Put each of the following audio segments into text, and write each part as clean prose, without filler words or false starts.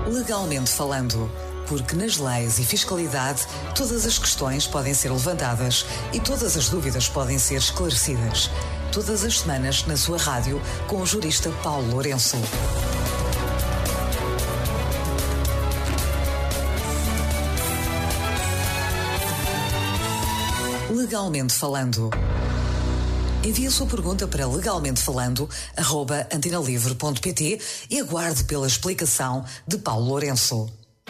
Legalmente falando, porque nas leis e fiscalidade todas as questões podem ser levantadas e todas as dúvidas podem ser esclarecidas. Todas as semanas na sua rádio com o jurista Paulo Lourenço. Legalmente falando. Envie a sua pergunta para legalmentefalando@antenalivre.pt e aguarde pela explicação de Paulo Lourenço.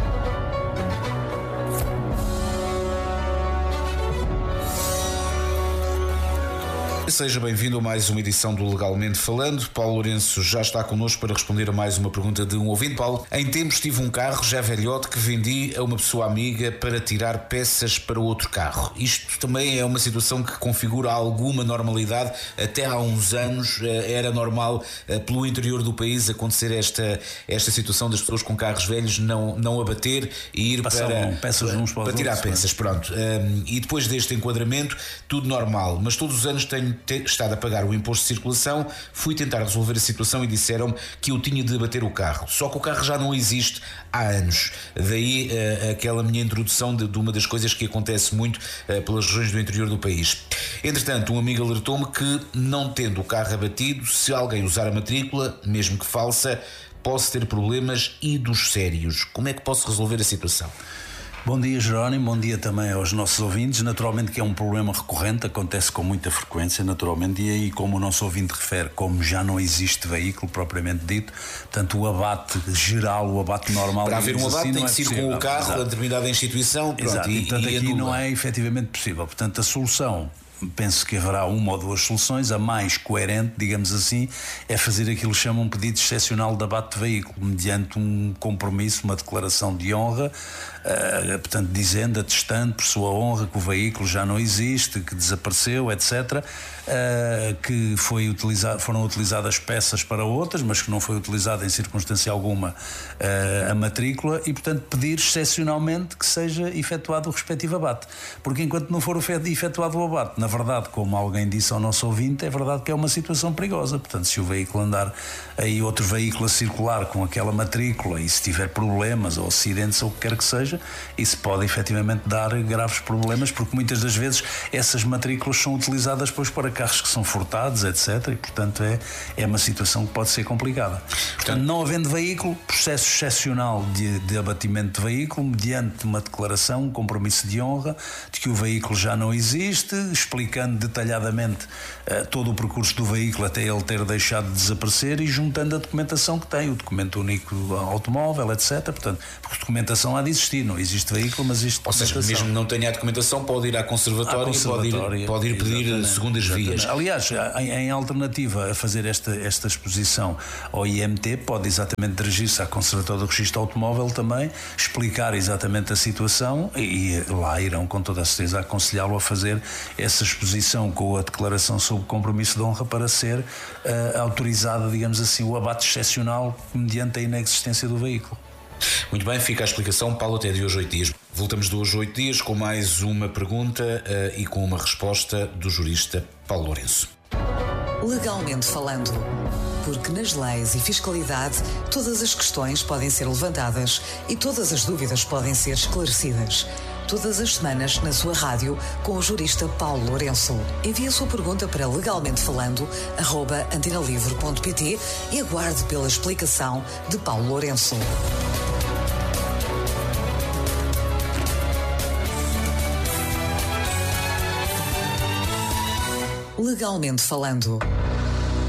Seja bem-vindo a mais uma edição do Legalmente Falando. Paulo Lourenço já está connosco para responder a mais uma pergunta de um ouvinte. Paulo, em tempos tive um carro já velhote que vendi a uma pessoa amiga para tirar peças para outro carro. Isto também é uma situação que configura alguma normalidade. Até há uns anos era normal pelo interior do país acontecer esta situação das pessoas com carros velhos não abater e ir para tirar peças. Pronto. E depois deste enquadramento, tudo normal. Mas todos os anos tenho estado a pagar o imposto de circulação, fui tentar resolver a situação e disseram-me que eu tinha de abater o carro. Só que o carro já não existe há anos. Daí aquela minha introdução de uma das coisas que acontece muito pelas regiões do interior do país. Entretanto, um amigo alertou-me que, não tendo o carro abatido, se alguém usar a matrícula, mesmo que falsa, posso ter problemas e dos sérios. Como é que posso resolver a situação? Bom dia, Jerónimo, bom dia também aos nossos ouvintes. Naturalmente que é um problema recorrente, acontece com muita frequência, naturalmente, e aí, como o nosso ouvinte refere, como já não existe veículo propriamente dito, portanto o abate geral, o abate normal... Para haver um abate assim, tem que ir com o carro a determinada instituição, pronto, exato. E portanto aqui não é efetivamente possível. Portanto a solução... Penso que haverá uma ou duas soluções. A mais coerente, digamos assim, é fazer aquilo que chamam um pedido excepcional de abate de veículo, mediante um compromisso, uma declaração de honra, portanto, dizendo, atestando por sua honra que o veículo já não existe, que desapareceu, etc., que foram utilizadas peças para outras, mas que não foi utilizada em circunstância alguma a matrícula e, portanto, pedir excepcionalmente que seja efetuado o respectivo abate. Porque enquanto não for efetuado o abate, na verdade, como alguém disse ao nosso ouvinte, é verdade que é uma situação perigosa. Portanto, se o veículo andar aí, outro veículo a circular com aquela matrícula e se tiver problemas ou acidentes ou o que quer que seja, isso pode efetivamente dar graves problemas, porque muitas das vezes essas matrículas são utilizadas depois para carros que são furtados, etc. E, portanto, é uma situação que pode ser complicada. Portanto, não havendo veículo, processo excepcional de abatimento de veículo, mediante uma declaração, um compromisso de honra, de que o veículo já não existe, explicando detalhadamente todo o percurso do veículo até ele ter deixado de desaparecer e juntando a documentação que tem, o documento único automóvel, etc. Portanto, porque documentação há de existir, não existe veículo, mas existe documentação. Ou seja, mesmo não tenha a documentação, pode ir à conservatória e pode ir pedir segundas vias. Aliás, em alternativa a fazer esta exposição ao IMT, pode exatamente dirigir-se à Conservatória do Registro Automóvel também, explicar exatamente a situação e lá irão com toda a certeza aconselhá-lo a fazer essa exposição com a declaração sobre compromisso de honra para ser autorizada, digamos assim, o abate excepcional mediante a inexistência do veículo. Muito bem, fica a explicação, Paulo, até de hoje 8 dias. Voltamos de hoje 8 dias com mais uma pergunta e com uma resposta do jurista Paulo Lourenço. Legalmente falando, porque nas leis e fiscalidade todas as questões podem ser levantadas e todas as dúvidas podem ser esclarecidas. Todas as semanas na sua rádio com o jurista Paulo Lourenço. Envie a sua pergunta para legalmentefalando@antenalivre.pt e aguarde pela explicação de Paulo Lourenço. Legalmente falando.